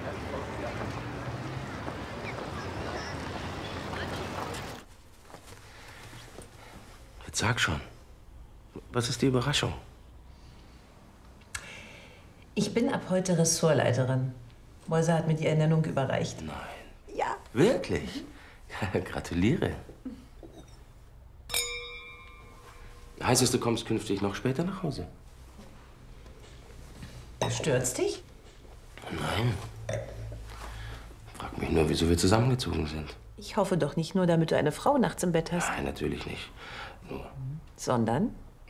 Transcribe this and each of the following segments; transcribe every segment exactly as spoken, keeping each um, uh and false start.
Jetzt sag schon. Was ist die Überraschung? Ich bin ab heute Ressortleiterin. Mäuser hat mir die Ernennung überreicht. Nein. Ja. Wirklich? Mhm. Gratuliere. Heißt es, du kommst künftig noch später nach Hause? Stört's dich? Nein. Frag mich nur, wieso wir zusammengezogen sind. Ich hoffe doch nicht nur, damit du eine Frau nachts im Bett hast. Nein, natürlich nicht. Nur. Sondern?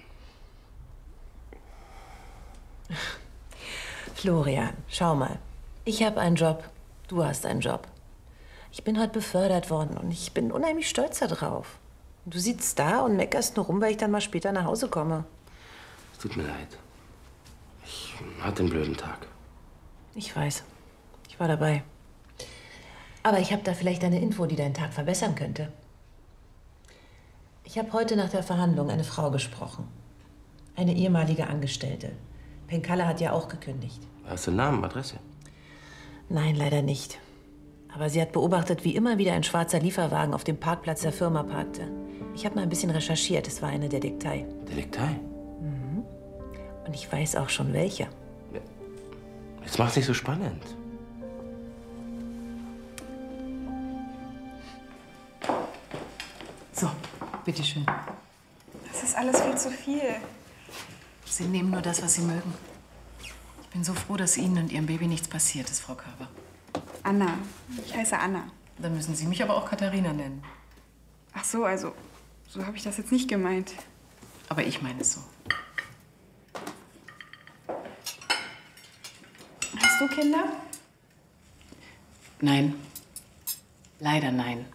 Florian, schau mal. Ich habe einen Job, du hast einen Job. Ich bin heute befördert worden und ich bin unheimlich stolz darauf. Du sitzt da und meckerst nur rum, weil ich dann mal später nach Hause komme. Es tut mir leid. Ich hatte einen blöden Tag. Ich weiß. Ich war dabei. Aber ich habe da vielleicht eine Info, die deinen Tag verbessern könnte. Ich habe heute nach der Verhandlung eine Frau gesprochen. Eine ehemalige Angestellte. Penkalla hat ja auch gekündigt. Hast du einen Namen, Adresse? Nein, leider nicht. Aber sie hat beobachtet, wie immer wieder ein schwarzer Lieferwagen auf dem Parkplatz der Firma parkte. Ich habe mal ein bisschen recherchiert. Es war eine Detektei. Detektei? Mhm. Und ich weiß auch schon welche. Ja. Jetzt macht's nicht so spannend. So, bitteschön. Das ist alles viel zu viel. Sie nehmen nur das, was Sie mögen. Ich bin so froh, dass Ihnen und Ihrem Baby nichts passiert ist, Frau Körber. Anna. Ich heiße Anna. Dann müssen Sie mich aber auch Katharina nennen. Ach so, also, so habe ich das jetzt nicht gemeint. Aber ich meine es so. Hast du Kinder? Nein. Leider nein.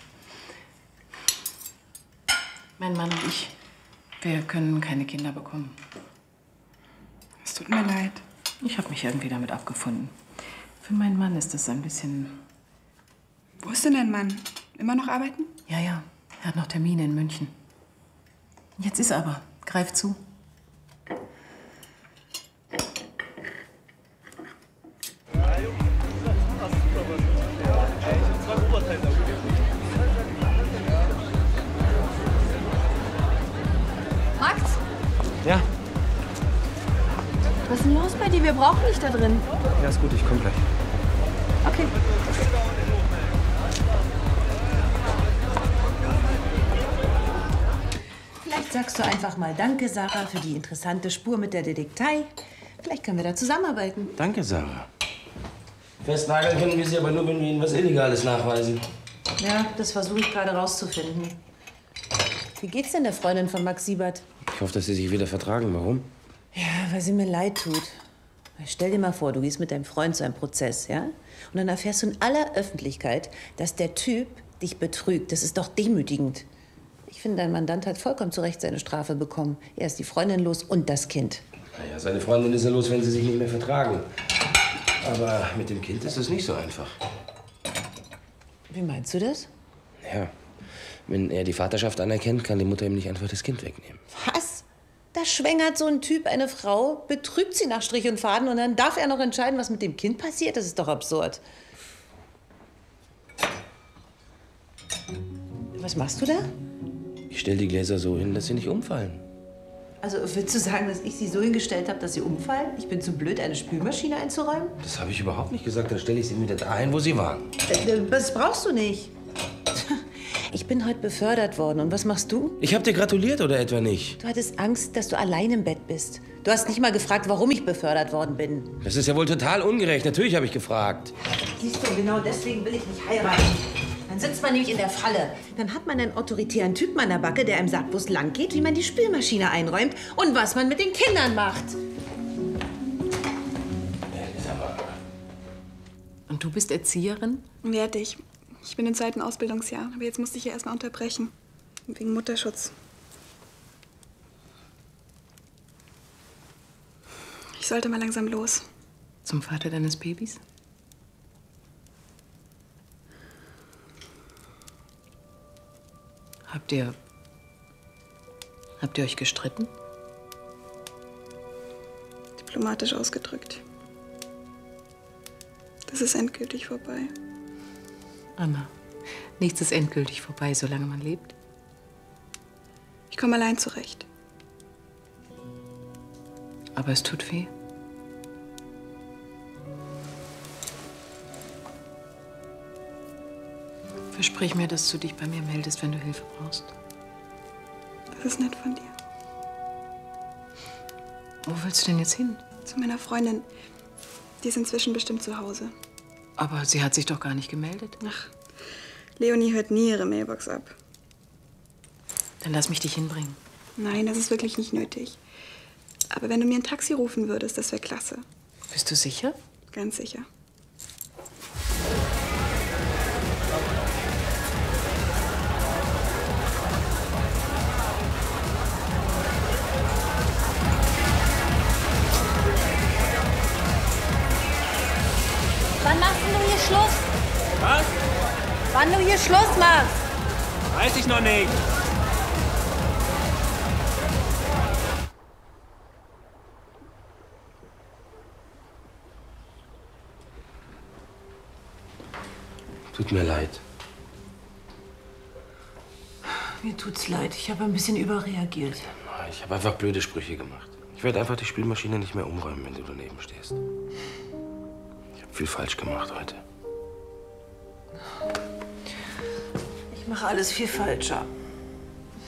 Mein Mann und ich, wir können keine Kinder bekommen. Es tut mir leid. Ich habe mich irgendwie damit abgefunden. Für meinen Mann ist das ein bisschen... Wo ist denn dein Mann? Immer noch arbeiten? Ja, ja. Er hat noch Termine in München. Jetzt ist er aber. Greif zu. Max? Ja? Was ist denn los bei dir? Wir brauchen dich da drin. Ja, ist gut, ich komm gleich. Okay. Vielleicht sagst du einfach mal Danke, Sarah, für die interessante Spur mit der Detektei. Vielleicht können wir da zusammenarbeiten. Danke, Sarah. Festnageln können wir sie aber nur, wenn wir ihnen was Illegales nachweisen. Ja, das versuche ich gerade rauszufinden. Wie geht's denn der Freundin von Max Siebert? Ich hoffe, dass sie sich wieder vertragen. Warum? Ja, weil sie mir leid tut. Stell dir mal vor, du gehst mit deinem Freund zu einem Prozess, ja? Und dann erfährst du in aller Öffentlichkeit, dass der Typ dich betrügt. Das ist doch demütigend. Ich finde, dein Mandant hat vollkommen zu Recht seine Strafe bekommen. Er ist die Freundin los und das Kind. Naja, seine Freundin ist ja los, wenn sie sich nicht mehr vertragen. Aber mit dem Kind ist es nicht so einfach. Wie meinst du das? Ja, wenn er die Vaterschaft anerkennt, kann die Mutter ihm nicht einfach das Kind wegnehmen. Was? Da schwängert so ein Typ eine Frau, betrügt sie nach Strich und Faden und dann darf er noch entscheiden, was mit dem Kind passiert? Das ist doch absurd. Was machst du da? Ich stelle die Gläser so hin, dass sie nicht umfallen. Also willst du sagen, dass ich sie so hingestellt habe, dass sie umfallen? Ich bin zu blöd, eine Spülmaschine einzuräumen? Das habe ich überhaupt nicht gesagt. Dann stelle ich sie wieder dahin, wo sie waren. Das brauchst du nicht. Ich bin heute befördert worden. Und was machst du? Ich habe dir gratuliert oder etwa nicht? Du hattest Angst, dass du allein im Bett bist. Du hast nicht mal gefragt, warum ich befördert worden bin. Das ist ja wohl total ungerecht. Natürlich habe ich gefragt. Siehst du, genau deswegen will ich nicht heiraten. Dann sitzt man nämlich in der Falle. Dann hat man einen autoritären Typen an der Backe, der einem sagt, wo es lang geht, wie man die Spülmaschine einräumt und was man mit den Kindern macht. Und du bist Erzieherin? Werde ich. Ich bin im zweiten Ausbildungsjahr, aber jetzt musste ich hier erst mal unterbrechen. Wegen Mutterschutz. Ich sollte mal langsam los. Zum Vater deines Babys? Habt ihr... Habt ihr euch gestritten? Diplomatisch ausgedrückt. Das ist endgültig vorbei. Anna, nichts ist endgültig vorbei, solange man lebt. Ich komme allein zurecht. Aber es tut weh. Versprich mir, dass du dich bei mir meldest, wenn du Hilfe brauchst. Das ist nett von dir. Wo willst du denn jetzt hin? Zu meiner Freundin. Die ist inzwischen bestimmt zu Hause. Aber sie hat sich doch gar nicht gemeldet. Ach, Leonie hört nie ihre Mailbox ab. Dann lass mich dich hinbringen. Nein, das ist wirklich nicht nötig. Aber wenn du mir ein Taxi rufen würdest, das wäre klasse. Bist du sicher? Ganz sicher. Wann machst denn du hier Schluss? Was? Wann du hier Schluss machst? Weiß ich noch nicht. Tut mir leid. Mir tut's leid. Ich habe ein bisschen überreagiert. Ich habe einfach blöde Sprüche gemacht. Ich werde einfach die Spülmaschine nicht mehr umräumen, wenn du daneben stehst. Ich habe viel falsch gemacht heute. Ich mache alles viel falscher.